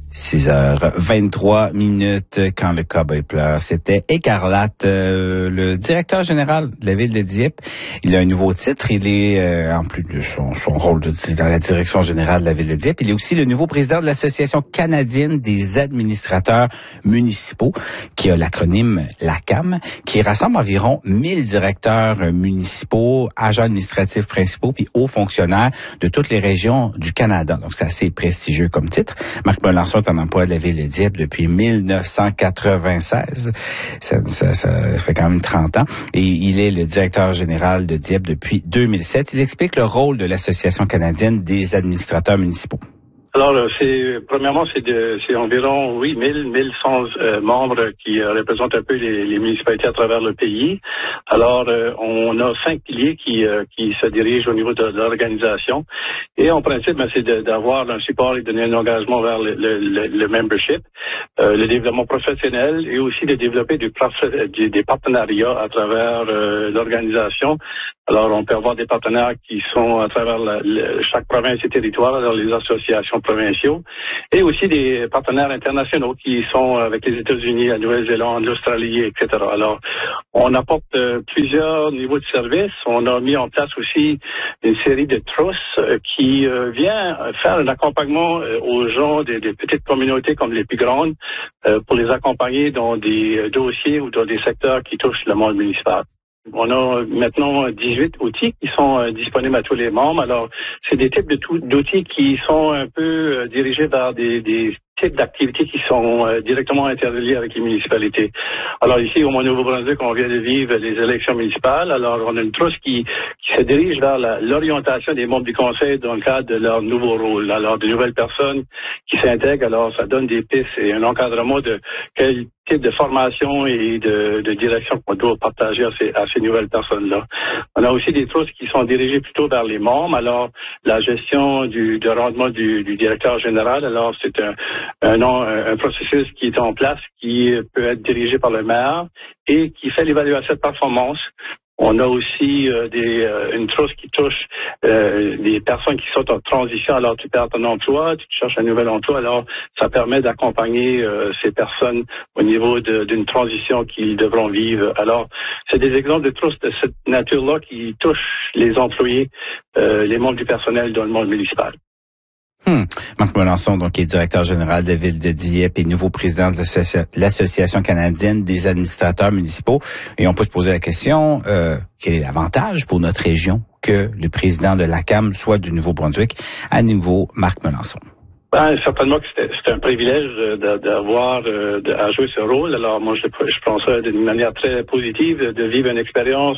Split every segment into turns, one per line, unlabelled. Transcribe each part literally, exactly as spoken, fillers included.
six heures vingt-trois minutes quand le cowboy pleure. C'était Écarlate, euh, le directeur général de la ville de Dieppe. Il a un nouveau titre. Il est, euh, en plus de son, son rôle de, dans la direction générale de la ville de Dieppe, il est aussi le nouveau président de l'Association canadienne des administrateurs municipaux, qui a l'acronyme la C A M, qui rassemble environ mille directeurs municipaux, agents administratifs principaux, puis hauts fonctionnaires de toutes les régions du Canada. Donc, c'est assez prestigieux comme titre. Marc Melançon est en emploi de la ville de Dieppe depuis mille neuf cent quatre-vingt-seize. Ça, ça, ça fait quand même trente ans. Et il est le directeur général de Dieppe depuis deux mille sept. Il explique le rôle de l'Association canadienne des administrateurs municipaux.
Alors, c'est premièrement, c'est de, c'est environ, oui, mille, mille cent euh, membres qui euh, représentent un peu les, les municipalités à travers le pays. Alors, euh, on a cinq piliers qui euh, qui se dirigent au niveau de, de l'organisation. Et en principe, ben, c'est de, d'avoir un support et de donner un engagement vers le, le, le, le membership, euh, le développement professionnel et aussi de développer du prof, du, des partenariats à travers euh, l'organisation. Alors, on peut avoir des partenaires qui sont à travers la, le, chaque province et territoire, dans les associations provinciaux, et aussi des partenaires internationaux qui sont avec les États-Unis, la Nouvelle-Zélande, l'Australie, et cetera. Alors, on apporte euh, plusieurs niveaux de services. On a mis en place aussi une série de trousses euh, qui euh, vient faire un accompagnement euh, aux gens des, des petites communautés comme les plus grandes euh, pour les accompagner dans des dossiers ou dans des secteurs qui touchent le monde municipal. On a maintenant dix-huit outils qui sont euh, disponibles à tous les membres. Alors, c'est des types de tout, d'outils qui sont un peu euh, dirigés vers des, des types d'activités qui sont euh, directement interreliées avec les municipalités. Alors ici, au Nouveau-Brunswick, on vient de vivre les élections municipales. Alors, on a une trousse qui, qui se dirige vers la, l'orientation des membres du conseil dans le cadre de leur nouveau rôle. Alors, de nouvelles personnes qui s'intègrent, alors ça donne des pistes et un encadrement de quel type de formation et de, de direction qu'on doit partager à ces, à ces nouvelles personnes-là. On a aussi des trousses qui sont dirigées plutôt vers les membres. Alors, la gestion du, du rendement du, du directeur général, alors c'est un, un, un processus qui est en place qui peut être dirigé par le maire et qui fait l'évaluation de performance. On a aussi euh, des, euh, une trousse qui touche euh, des personnes qui sont en transition. Alors, tu perds ton emploi, tu cherches un nouvel emploi. Alors, ça permet d'accompagner euh, ces personnes au niveau de, d'une transition qu'ils devront vivre. Alors, c'est des exemples de trousses de cette nature-là qui touchent les employés, euh, les membres du personnel dans le monde municipal.
Hmm. Marc Melançon, donc, qui est directeur général de la ville de Dieppe et nouveau président de l'Associa- l'Association canadienne des administrateurs municipaux. Et on peut se poser la question, euh, quel est l'avantage pour notre région que le président de la C A M soit du Nouveau-Brunswick à nouveau Marc Melançon?
Ben, certainement que c'est, c'est un privilège de, d'avoir de, de, à jouer ce rôle. Alors moi, je, je prends ça d'une manière très positive, de vivre une expérience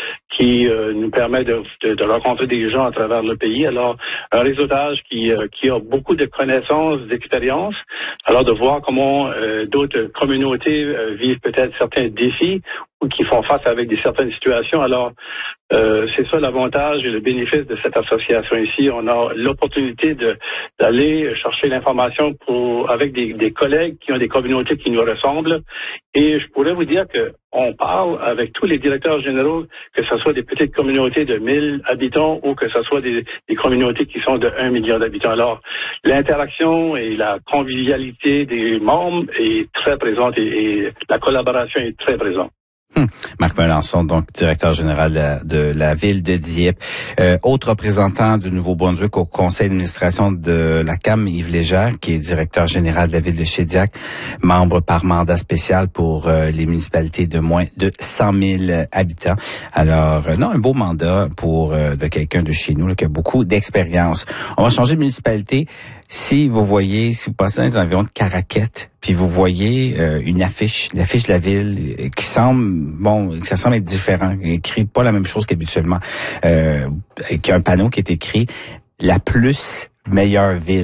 qui euh, nous permet de, de, de rencontrer des gens à travers le pays. Alors, un réseautage qui, euh, qui a beaucoup de connaissances, d'expérience. Alors, de voir comment euh, d'autres communautés euh, vivent peut-être certains défis ou qui font face avec des certaines situations. Alors, euh, c'est ça l'avantage et le bénéfice de cette association ici. On a l'opportunité de d'aller chercher l'information pour avec des, des collègues qui ont des communautés qui nous ressemblent. Et je pourrais vous dire que on parle avec tous les directeurs généraux, que ce soit des petites communautés de mille habitants ou que ce soit des, des communautés qui sont de un million d'habitants. Alors, l'interaction et la convivialité des membres est très présente et, et la collaboration est très présente.
Hum. Marc Melançon, donc directeur général de la, de la ville de Dieppe. Euh, autre représentant du Nouveau-Brunswick au conseil d'administration de la C A M, Yves Légère, qui est directeur général de la ville de Shediac, membre par mandat spécial pour euh, les municipalités de moins de cent mille habitants. Alors, euh, non, un beau mandat pour euh, de quelqu'un de chez nous là, qui a beaucoup d'expérience. On va changer de municipalité. Si vous voyez, si vous passez dans les environs de Caraquette, puis vous voyez euh, une affiche, l'affiche de la ville euh, qui semble, bon, ça semble être différent, écrit pas la même chose qu'habituellement, euh, qui a un panneau qui est écrit « La plus meilleure ville ».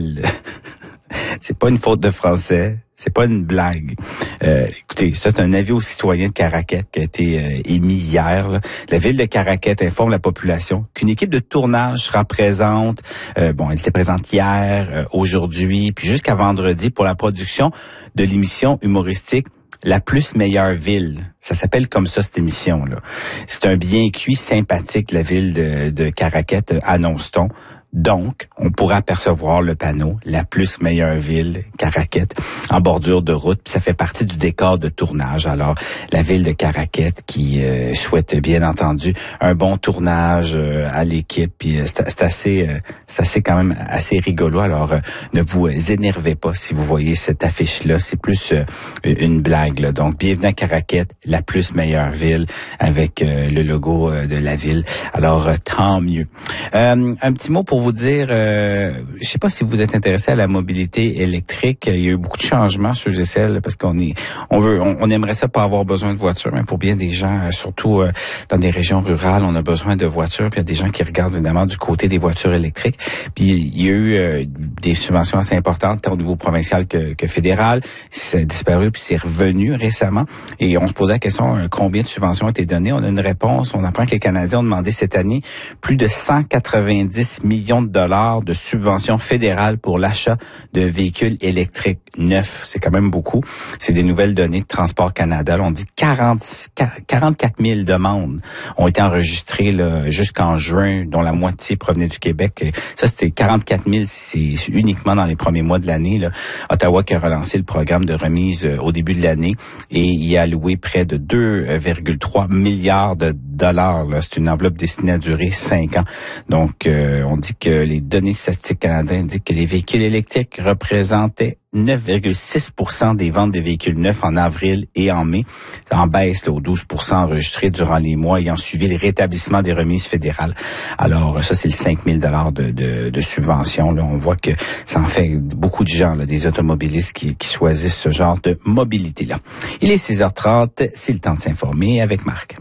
C'est pas une faute de français, c'est pas une blague. Euh, écoutez, c'est un avis aux citoyens de Caraquette qui a été euh, émis hier. Là. La ville de Caraquette informe la population qu'une équipe de tournage sera présente. Euh, bon, elle était présente hier, euh, aujourd'hui, puis jusqu'à vendredi pour la production de l'émission humoristique La plus meilleure ville. Ça s'appelle comme ça, cette émission-là. C'est un bien cuit sympathique, la ville de, de Caraquette, annonce-t-on. Donc, on pourra apercevoir le panneau « La plus meilleure ville, Caraquette » en bordure de route. Puis ça fait partie du décor de tournage. Alors, la ville de Caraquette qui euh, souhaite bien entendu un bon tournage euh, à l'équipe. Puis euh, c'est, c'est assez, euh, c'est assez quand même assez rigolo. Alors, euh, ne vous énervez pas si vous voyez cette affiche-là. C'est plus euh, une blague, là. Donc, bienvenue à Caraquette, la plus meilleure ville, avec euh, le logo euh, de la ville. Alors, euh, tant mieux. Euh, un petit mot pour vous dire, euh, je sais pas si vous êtes intéressé à la mobilité électrique. Il y a eu beaucoup de changements sur G C L parce qu'on est, on veut, on, on aimerait ça pas avoir besoin de voiture, mais pour bien des gens, surtout euh, dans des régions rurales, on a besoin de voitures. Puis il y a des gens qui regardent évidemment du côté des voitures électriques. Puis il y a eu euh, des subventions assez importantes tant au niveau provincial que, que fédéral. C'est disparu puis c'est revenu récemment. Et on se posait la question euh, combien de subventions ont été données. On a une réponse. On apprend que les Canadiens ont demandé cette année plus de cent quatre-vingt-dix millions de dollars de subventions fédérales pour l'achat de véhicules électriques neufs. C'est quand même beaucoup. C'est des nouvelles données de Transport Canada. Là, on dit quarante, quarante-quatre mille demandes ont été enregistrées là, jusqu'en juin, dont la moitié provenait du Québec. Ça, c'était quarante-quatre mille, c'est uniquement dans les premiers mois de l'année. Là. Ottawa qui a relancé le programme de remise euh, au début de l'année et y a alloué près de deux virgule trois milliards de dollars. Là. C'est une enveloppe destinée à durer cinq ans. Donc, euh, on dit que les données statistiques canadiennes indiquent que les véhicules électriques représentaient neuf virgule six pour cent des ventes de véhicules neufs en avril et en mai, en baisse là, aux douze pour cent enregistrés durant les mois ayant suivi le rétablissement des remises fédérales. Alors, ça, c'est le cinq mille dollars de, de, de subvention. Là. On voit que ça en fait beaucoup de gens, là, des automobilistes qui, qui choisissent ce genre de mobilité-là. Il est six heures trente, c'est le temps de s'informer avec Marc.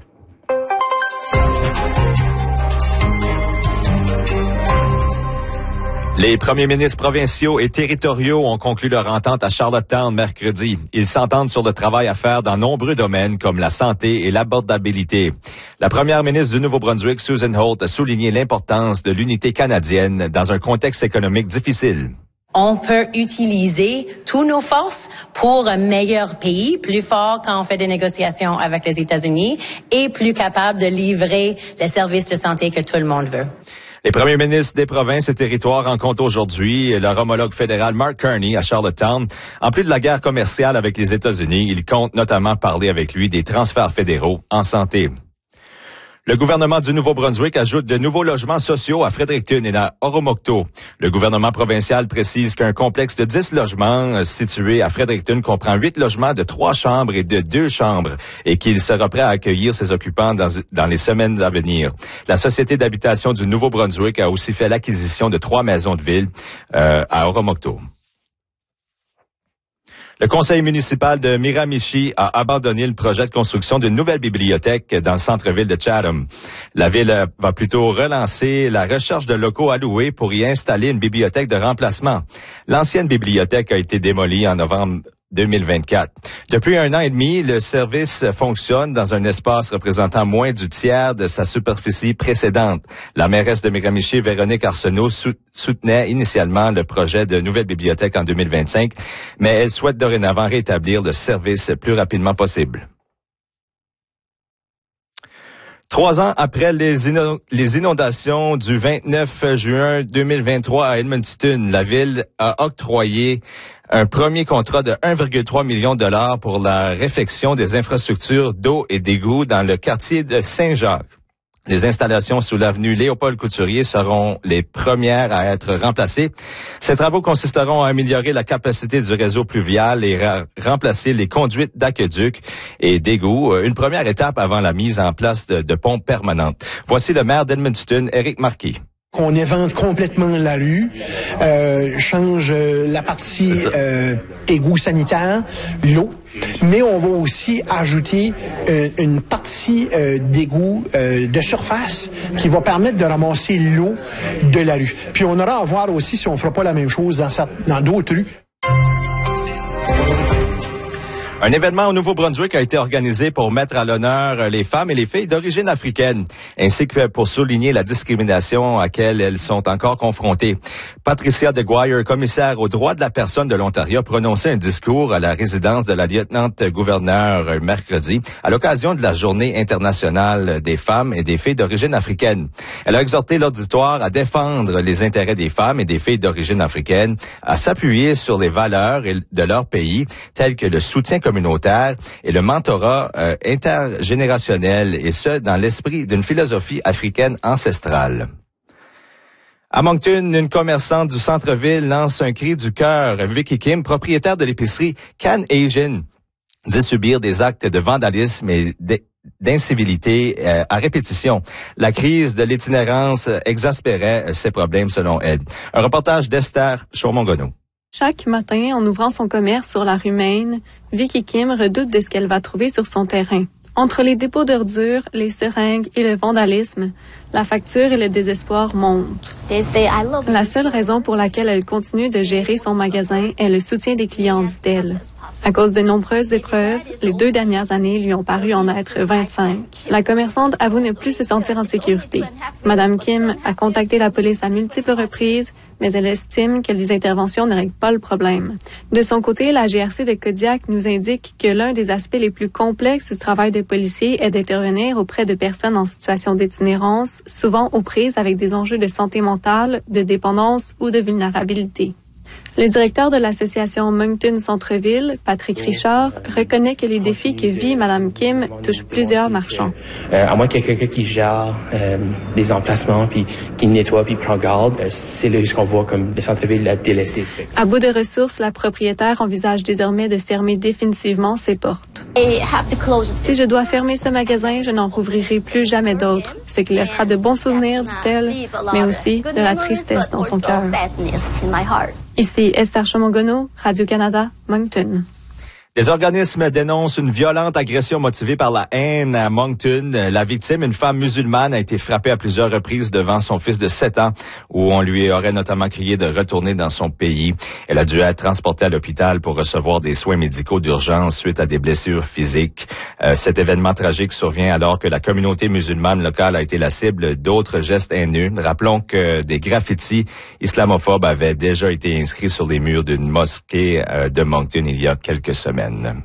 Les premiers ministres provinciaux et territoriaux ont conclu leur entente à Charlottetown mercredi. Ils s'entendent sur le travail à faire dans nombreux domaines comme la santé et l'abordabilité. La première ministre du Nouveau-Brunswick, Susan Holt, a souligné l'importance de l'unité canadienne dans un contexte économique difficile.
On peut utiliser toutes nos forces pour un meilleur pays, plus fort quand on fait des négociations avec les États-Unis et plus capable de livrer les services de santé que tout le monde veut.
Les premiers ministres des provinces et territoires rencontrent aujourd'hui leur homologue fédéral Mark Carney à Charlottetown. En plus de la guerre commerciale avec les États-Unis, il compte notamment parler avec lui des transferts fédéraux en santé. Le gouvernement du Nouveau-Brunswick ajoute de nouveaux logements sociaux à Fredericton et à Oromocto. Le gouvernement provincial précise qu'un complexe de dix logements situé à Fredericton comprend huit logements de trois chambres et de deux chambres et qu'il sera prêt à accueillir ses occupants dans, dans les semaines à venir. La Société d'habitation du Nouveau-Brunswick a aussi fait l'acquisition de trois maisons de ville euh, à Oromocto. Le conseil municipal de Miramichi a abandonné le projet de construction d'une nouvelle bibliothèque dans le centre-ville de Chatham. La ville va plutôt relancer la recherche de locaux à louer pour y installer une bibliothèque de remplacement. L'ancienne bibliothèque a été démolie en novembre deux mille vingt-quatre. Depuis un an et demi, le service fonctionne dans un espace représentant moins du tiers de sa superficie précédente. La mairesse de Miramichi, Véronique Arsenault, soutenait initialement le projet de nouvelle bibliothèque en deux mille vingt-cinq, mais elle souhaite dorénavant rétablir le service le plus rapidement possible. Trois ans après les, ino- les inondations du vingt-neuf juin deux mille vingt-trois à Edmundston, la ville a octroyé un premier contrat de un virgule trois million de dollars pour la réfection des infrastructures d'eau et d'égouts dans le quartier de Saint-Jacques. Les installations sous l'avenue Léopold-Couturier seront les premières à être remplacées. Ces travaux consisteront à améliorer la capacité du réseau pluvial et ra- remplacer les conduites d'aqueduc et d'égouts, une première étape avant la mise en place de, de pompes permanentes. Voici le maire d'Edmundston, Éric Marquis.
On évente complètement la rue, euh, change la partie euh, égout sanitaire, l'eau, mais on va aussi ajouter euh, une partie euh, d'égout euh, de surface qui va permettre de ramasser l'eau de la rue. Puis on aura à voir aussi si on fera pas la même chose dans, sa, dans d'autres rues.
Un événement au Nouveau-Brunswick a été organisé pour mettre à l'honneur les femmes et les filles d'origine africaine, ainsi que pour souligner la discrimination à laquelle elles sont encore confrontées. Patricia DeGuire, commissaire aux droits de la personne de l'Ontario, a prononcé un discours à la résidence de la lieutenant-gouverneure mercredi à l'occasion de la Journée internationale des femmes et des filles d'origine africaine. Elle a exhorté l'auditoire à défendre les intérêts des femmes et des filles d'origine africaine, à s'appuyer sur les valeurs de leur pays, telles que le soutien communautaire et le mentorat euh, intergénérationnel, et ce, dans l'esprit d'une philosophie africaine ancestrale. À Moncton, une commerçante du centre-ville lance un cri du cœur. Vicky Kim, propriétaire de l'épicerie Can Asian, dit subir des actes de vandalisme et d'incivilité euh, à répétition. La crise de l'itinérance exaspérait ses problèmes, selon elle. Un reportage d'Esther Chaumongono.
Chaque matin, en ouvrant son commerce sur la rue Main, Vicky Kim redoute de ce qu'elle va trouver sur son terrain. Entre les dépôts d'ordures, les seringues et le vandalisme, la facture et le désespoir montent. La seule raison pour laquelle elle continue de gérer son magasin est le soutien des clients, dit-elle. À cause de nombreuses épreuves, les deux dernières années lui ont paru en être vingt-cinq. La commerçante avoue ne plus se sentir en sécurité. Madame Kim a contacté la police à multiples reprises, mais elle estime que les interventions ne règlent pas le problème. De son côté, la G R C de Kodiak nous indique que l'un des aspects les plus complexes du travail de policier est d'intervenir auprès de personnes en situation d'itinérance, souvent aux prises avec des enjeux de santé mentale, de dépendance ou de vulnérabilité. Le directeur de l'association Moncton Centre-Ville, Patrick Richard, reconnaît que les défis que vit Mme Kim touchent plusieurs marchands.
Euh, à moins qu'il y ait quelqu'un qui gère euh, les emplacements, puis qui nettoie, puis prend garde, euh, c'est là ce qu'on voit comme le centre-ville l'a délaissé.
À bout de ressources, la propriétaire envisage désormais de fermer définitivement ses portes. Si je dois fermer ce magasin, je n'en rouvrirai plus jamais d'autres, ce qui laissera de bons souvenirs, dit-elle, mais aussi de la tristesse dans son cœur. Ici Esther Chaumongono, Radio-Canada, Moncton.
Des organismes dénoncent une violente agression motivée par la haine à Moncton. La victime, une femme musulmane, a été frappée à plusieurs reprises devant son fils de sept ans, où on lui aurait notamment crié de retourner dans son pays. Elle a dû être transportée à l'hôpital pour recevoir des soins médicaux d'urgence suite à des blessures physiques. Euh, cet événement tragique survient alors que la communauté musulmane locale a été la cible d'autres gestes haineux. Rappelons que des graffitis islamophobes avaient déjà été inscrits sur les murs d'une mosquée euh, de Moncton il y a quelques semaines.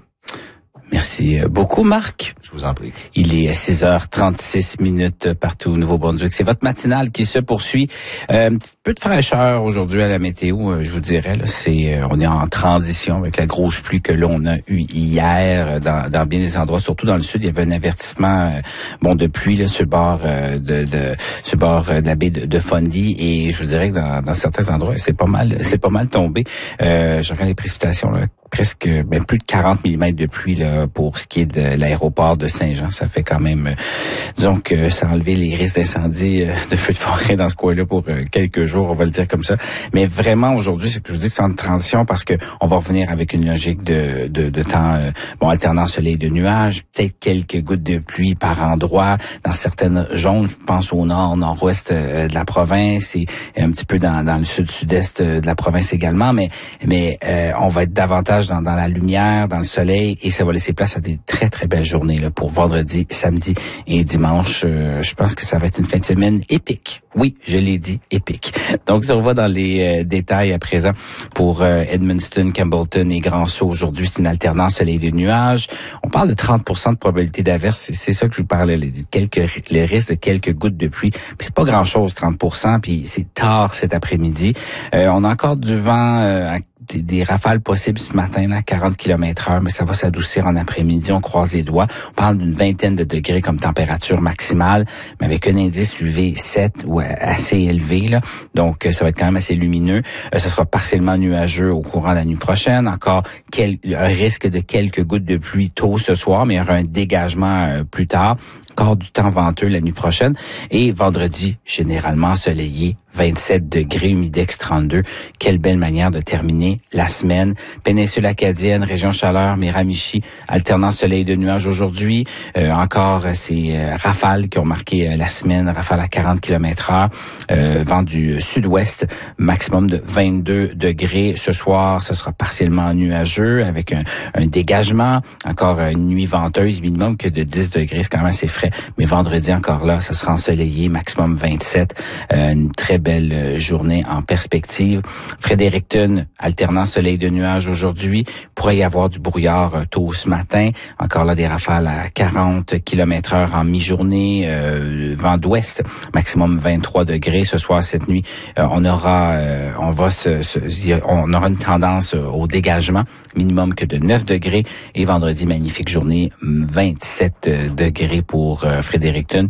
Merci beaucoup, Marc.
Je vous en prie.
Il est six heures trente-six minutes partout au Nouveau-Brunswick. C'est votre matinale qui se poursuit. Euh, un petit peu de fraîcheur aujourd'hui à la météo, euh, je vous dirais. Là, c'est, euh, on est en transition avec la grosse pluie que l'on a eue hier dans, dans bien des endroits, surtout dans le sud. Il y avait un avertissement euh, bon de pluie là, sur le bord euh, de, de sur le bord de la baie de, de Fundy, et je vous dirais que dans, dans certains endroits, c'est pas mal, c'est pas mal tombé. Euh, je regarde les précipitations là. Presque ben, plus de quarante millimètres de pluie là, pour ce qui est de l'aéroport de Saint-Jean. Ça fait quand même, euh, disons que ça a enlevé les risques d'incendie, euh, de feux de forêt dans ce coin-là pour euh, quelques jours, on va le dire comme ça. Mais vraiment, aujourd'hui, c'est que je vous dis que c'est en transition parce que on va revenir avec une logique de, de, de temps euh, bon alternant soleil et de nuages, peut-être quelques gouttes de pluie par endroit dans certaines zones. Je pense au nord, nord-ouest euh, de la province et un petit peu dans, dans le sud-sud-est de la province également. Mais, mais euh, on va être davantage Dans, dans la lumière, dans le soleil, et ça va laisser place à des très, très belles journées là, pour vendredi, samedi et dimanche. Euh, je pense que ça va être une fin de semaine épique. Oui, je l'ai dit, épique. Donc, on se revoit dans les euh, détails à présent pour euh, Edmundston, Campbellton et Grand-Sault. Aujourd'hui, c'est une alternance soleil et nuages. On parle de trente pour cent de probabilité d'averse. C'est, c'est ça que je vous parlais, les, quelques, les risques de quelques gouttes de pluie. Puis c'est pas grand-chose, trente pour cent, puis c'est tard cet après-midi. Euh, on a encore du vent euh, à Des, des rafales possibles ce matin, là, quarante kilomètres heure, mais ça va s'adoucir en après-midi, on croise les doigts. On parle d'une vingtaine de degrés comme température maximale, mais avec un indice U V sept ou assez élevé, là. Donc, ça va être quand même assez lumineux. Euh, ça sera partiellement nuageux au courant de la nuit prochaine. Encore quel, un risque de quelques gouttes de pluie tôt ce soir, mais il y aura un dégagement euh, plus tard. Encore du temps venteux la nuit prochaine. Et vendredi, généralement ensoleillé, vingt-sept degrés, humidex trente-deux. Quelle belle manière de terminer la semaine. Péninsule acadienne, région chaleur, Miramichi, alternant soleil de nuages aujourd'hui. Euh, encore ces euh, rafales qui ont marqué euh, la semaine, rafales à quarante kilomètres heure. Euh, vent du sud-ouest, maximum de vingt-deux degrés. Ce soir, ce sera partiellement nuageux avec un, un dégagement. Encore une nuit venteuse, minimum que de dix degrés. C'est quand même assez frais. Mais vendredi, encore là, ça sera ensoleillé, maximum vingt-sept. Euh, une très belle journée en perspective. Fredericton, alternant soleil de nuages aujourd'hui. Pourrait y avoir du brouillard tôt ce matin. Encore là, des rafales à quarante kilomètres heure en mi-journée. Euh, vent d'ouest, maximum vingt-trois degrés. Ce soir, cette nuit, euh, on aura euh, on va se, se, on aura une tendance au dégagement, minimum que de neuf degrés. Et vendredi, magnifique journée, vingt-sept degrés pour euh, Fredericton.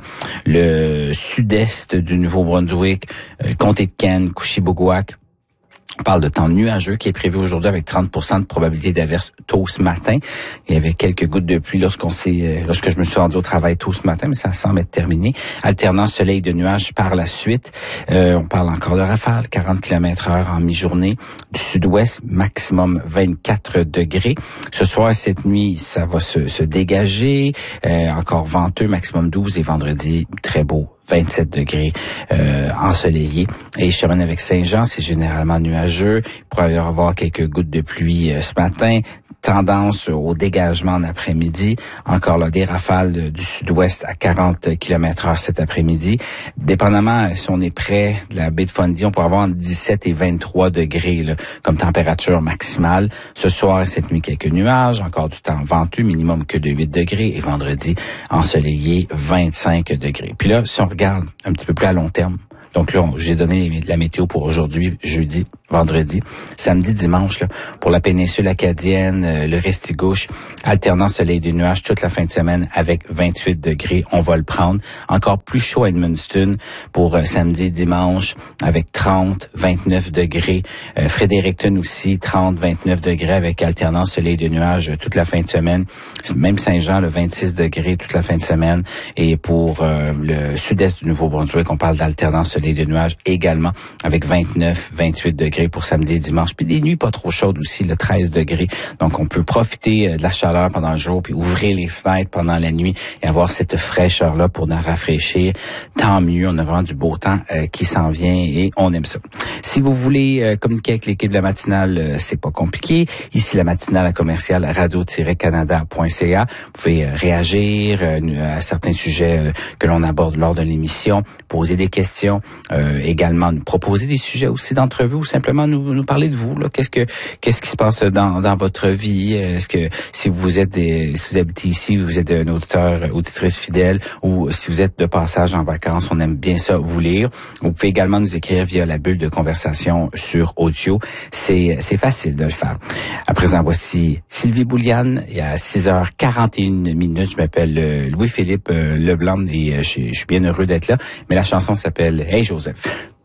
Le sud-est du Nouveau-Brunswick, euh, comté de Kent, Couchibougouac. On parle de temps nuageux qui est prévu aujourd'hui avec trente pour cent de probabilité d'averse tôt ce matin. Il y avait quelques gouttes de pluie lorsqu'on s'est, lorsque je me suis rendu au travail tôt ce matin, mais ça semble être terminé. Alternant soleil de nuages par la suite. Euh, on parle encore de rafales, quarante kilomètres heure en mi-journée. Du sud-ouest, maximum vingt-quatre degrés. Ce soir, cette nuit, ça va se, se dégager. Euh, encore venteux, maximum douze. Et vendredi, très beau, vingt-sept degrés euh, ensoleillé. Et je termine avec Saint-Jean, c'est généralement nuageux. Il pourrait y avoir quelques gouttes de pluie euh, ce matin. Tendance au dégagement en après-midi. Encore là, des rafales du sud-ouest à quarante kilomètres heure cet après-midi. Dépendamment si on est près de la baie de Fundy, on pourrait avoir entre dix-sept et vingt-trois degrés là, comme température maximale. Ce soir et cette nuit, quelques nuages. Encore du temps venteux, minimum que de huit degrés. Et vendredi, ensoleillé, vingt-cinq degrés. Puis là, si on regarde un petit peu plus à long terme, donc là, j'ai donné la météo pour aujourd'hui, jeudi, vendredi, samedi, dimanche, là, pour la péninsule acadienne, euh, le Restigouche, alternant soleil et nuages toute la fin de semaine avec vingt-huit degrés. On va le prendre. Encore plus chaud à Edmundston pour euh, samedi, dimanche, avec trente, vingt-neuf degrés. Euh, Fredericton aussi, trente, vingt-neuf degrés avec alternant soleil et nuages toute la fin de semaine. Même Saint-Jean, le vingt-six degrés toute la fin de semaine. Et pour euh, le sud-est du Nouveau-Brunswick, on parle d'alternance soleil de nuages également avec vingt-neuf, vingt-huit degrés pour samedi et dimanche. Puis des nuits pas trop chaudes aussi, le treize degrés. Donc on peut profiter de la chaleur pendant le jour puis ouvrir les fenêtres pendant la nuit et avoir cette fraîcheur-là pour nous rafraîchir. Tant mieux, on a vraiment du beau temps euh, qui s'en vient et on aime ça. Si vous voulez euh, communiquer avec l'équipe de la matinale, euh, c'est pas compliqué. Ici, la matinale à commercial radio tiret canada point c a. Vous pouvez euh, réagir euh, à certains sujets euh, que l'on aborde lors de l'émission, poser des questions. Euh, également nous proposer des sujets aussi d'entrevue ou simplement nous, nous parler de vous. Là. Qu'est-ce que qu'est-ce qui se passe dans, dans votre vie? Est-ce que si vous êtes des, si vous habitez ici, vous êtes un auditeur, auditrice fidèle, ou si vous êtes de passage en vacances, on aime bien ça vous lire. Vous pouvez également nous écrire via la bulle de conversation sur audio. C'est c'est facile de le faire. À présent, voici Sylvie Bouliane. Il y a six heures quarante et une minutes. Je m'appelle Louis-Philippe Leblanc et je suis bien heureux d'être là. Mais la chanson s'appelle Hey Joseph.